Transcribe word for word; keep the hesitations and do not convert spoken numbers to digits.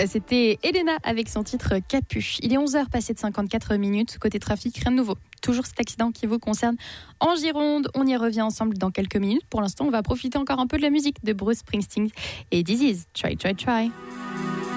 C'était Elena avec son titre Capuche. Il est onze heures passées de cinquante-quatre minutes. Côté trafic, rien de nouveau. Toujours cet accident qui vous concerne en Gironde. On y revient ensemble dans quelques minutes. Pour l'instant, on va profiter encore un peu de la musique de Bruce Springsteen et This Is Try, Try, Try.